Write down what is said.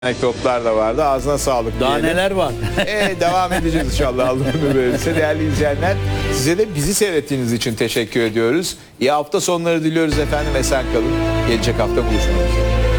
anekdotlar da vardı. Ağzına sağlık Daha diyelim. neler var? Devam edeceğiz inşallah Allah'ın verirse. Değerli izleyenler, size de bizi seyrettiğiniz için teşekkür ediyoruz. İyi hafta sonları diliyoruz efendim. Esen kalın. Gelecek hafta buluşmak üzere.